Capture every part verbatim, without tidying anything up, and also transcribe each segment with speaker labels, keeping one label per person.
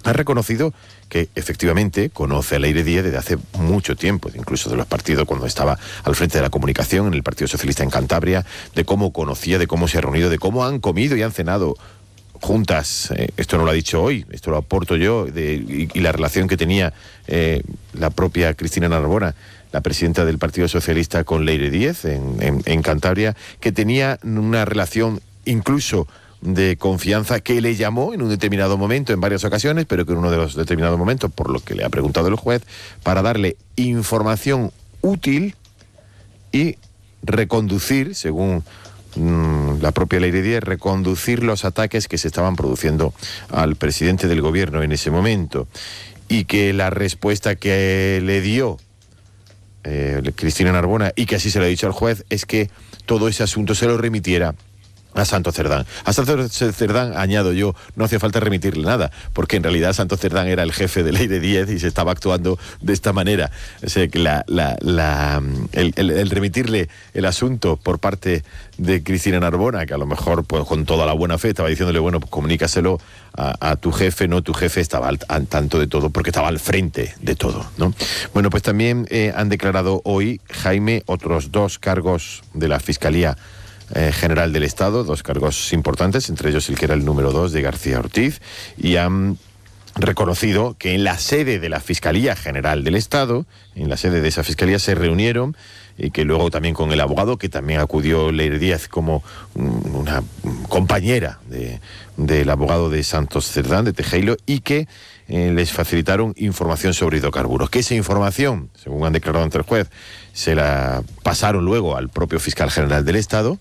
Speaker 1: ha reconocido que efectivamente conoce a Leire Díez desde hace mucho tiempo, incluso de los partidos cuando estaba al frente de la comunicación en el Partido Socialista en Cantabria, de cómo conocía, de cómo se ha reunido, de cómo han comido y han cenado juntas. Eh, esto no lo ha dicho hoy, esto lo aporto yo, de, y, y la relación que tenía eh, la propia Cristina Narbona, la presidenta del Partido Socialista, con Leire Díez en, en, en Cantabria, que tenía una relación incluso de confianza, que le llamó en un determinado momento, en varias ocasiones, pero que en uno de los determinados momentos, por lo que le ha preguntado el juez, para darle información útil y reconducir, según mmm, la propia Leire Díez, reconducir los ataques que se estaban produciendo al presidente del gobierno en ese momento, y que la respuesta que le dio eh, Cristina Narbona, y que así se lo ha dicho al juez, es que todo ese asunto se lo remitiera a Santos Cerdán. A Santos Cerdán, añado yo, no hacía falta remitirle nada, porque en realidad Santos Cerdán era el jefe de Leire Díez y se estaba actuando de esta manera. O sea, que la, la, la, el, el, el remitirle el asunto por parte de Cristina Narbona, que a lo mejor pues, con toda la buena fe estaba diciéndole, bueno, pues comunícaselo a, a tu jefe, no, tu jefe estaba al, al tanto de todo, porque estaba al frente de todo, ¿no? Bueno, pues también eh, han declarado hoy, Jaime, otros dos cargos de la Fiscalía Eh, General del Estado, dos cargos importantes, entre ellos el que era el número dos de García Ortiz, y han reconocido que en la sede de la Fiscalía General del Estado, en la sede de esa Fiscalía, se reunieron, y que luego también con el abogado, que también acudió Leire Díez como una compañera de, del abogado de Santos Cerdán, de Tejero, y que eh, les facilitaron información sobre hidrocarburos. Que esa información, según han declarado ante el juez, se la pasaron luego al propio Fiscal General del Estado,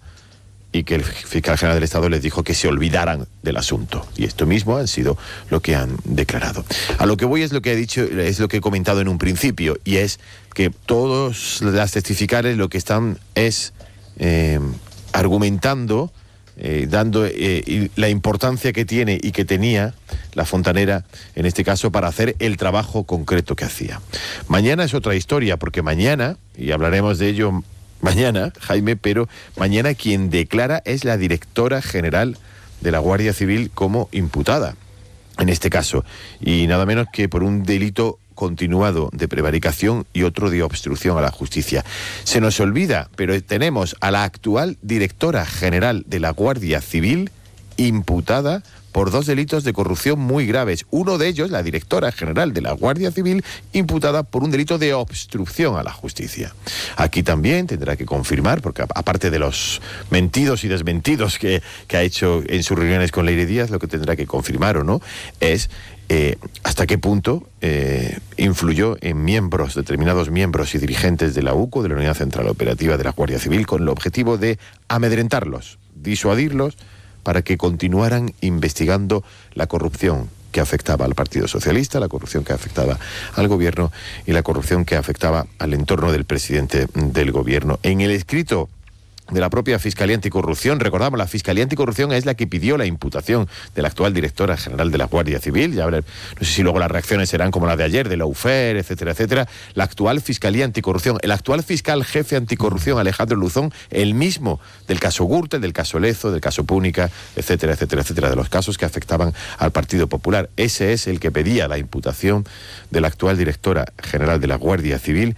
Speaker 1: y que el Fiscal General del Estado les dijo que se olvidaran del asunto. Y esto mismo han sido lo que han declarado. A lo que voy es lo que he dicho, es lo que he comentado en un principio, y es que todos las testificales lo que están es eh, argumentando, eh, dando eh, la importancia que tiene y que tenía la fontanera, en este caso, para hacer el trabajo concreto que hacía. Mañana es otra historia, porque mañana, y hablaremos de ello mañana, Jaime, pero mañana quien declara es la directora general de la Guardia Civil como imputada, en este caso, y nada menos que por un delito continuado de prevaricación y otro de obstrucción a la justicia. Se nos olvida, pero tenemos a la actual directora general de la Guardia Civil imputada por dos delitos de corrupción muy graves. Uno de ellos, la directora general de la Guardia Civil, imputada por un delito de obstrucción a la justicia. Aquí también tendrá que confirmar, porque aparte de los mentidos y desmentidos que, que ha hecho en sus reuniones con Leire Díez, lo que tendrá que confirmar o no es eh, hasta qué punto eh, influyó en miembros, determinados miembros y dirigentes de la U C O, de la Unidad Central Operativa de la Guardia Civil, con el objetivo de amedrentarlos, disuadirlos, para que continuaran investigando la corrupción que afectaba al Partido Socialista, la corrupción que afectaba al gobierno y la corrupción que afectaba al entorno del presidente del gobierno. En el escrito de la propia Fiscalía Anticorrupción, recordamos, la Fiscalía Anticorrupción es la que pidió la imputación de la actual directora general de la Guardia Civil. Ya veré, no sé si luego las reacciones serán como las de ayer, de la U F E R, etcétera, etcétera. La actual Fiscalía Anticorrupción, el actual fiscal jefe anticorrupción, Alejandro Luzón, el mismo del caso Gürtel, del caso Lezo, del caso Púnica, etcétera, etcétera, etcétera, de los casos que afectaban al Partido Popular. Ese es el que pedía la imputación de la actual directora general de la Guardia Civil.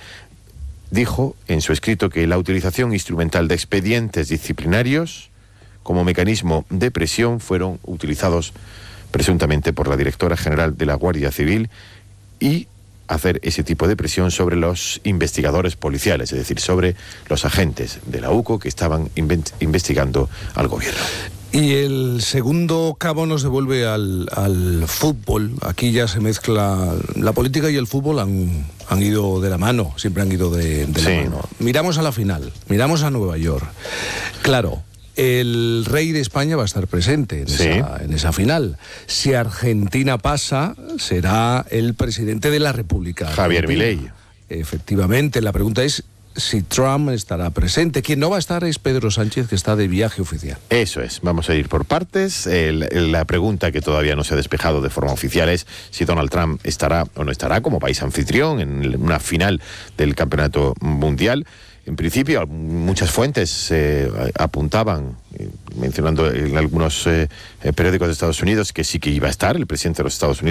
Speaker 1: Dijo en su escrito que la utilización instrumental de expedientes disciplinarios como mecanismo de presión fueron utilizados presuntamente por la directora general de la Guardia Civil, y hacer ese tipo de presión sobre los investigadores policiales, es decir, sobre los agentes de la U C O que estaban investigando al gobierno.
Speaker 2: Y el segundo cabo nos devuelve al, al fútbol. Aquí ya se mezcla la política y el fútbol, han, han ido de la mano, siempre han ido de, de sí. la mano. Miramos a la final, miramos a Nueva York. Claro, el rey de España va a estar presente en, sí. esa, en esa final. Si Argentina pasa, será el presidente de la República
Speaker 1: Javier Milei.
Speaker 2: Efectivamente, la pregunta es si Trump estará presente. Quien no va a estar es Pedro Sánchez, que está de viaje oficial.
Speaker 1: Eso es, vamos a ir por partes. El, la pregunta que todavía no se ha despejado de forma oficial es si Donald Trump estará o no estará como país anfitrión en una final del Campeonato Mundial. En principio, muchas fuentes eh, apuntaban, eh, mencionando en algunos eh, periódicos de Estados Unidos, que sí que iba a estar el presidente de los Estados Unidos